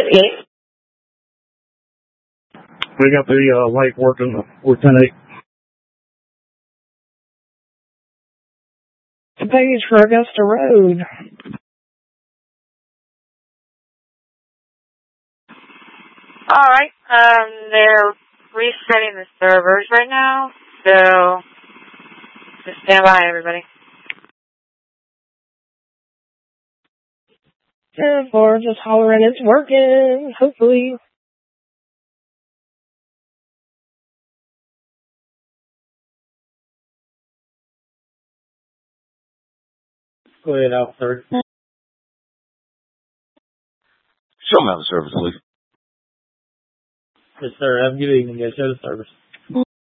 8. We got the light working. We're 10-8. The page for Augusta Road. Alright, they're resetting the servers right now, so just stand by, everybody. 10-4, just hollering, it's working, hopefully. Go ahead, Alfred. Show me the service, please. Yes, sir. Have a good evening, guys. Show the service.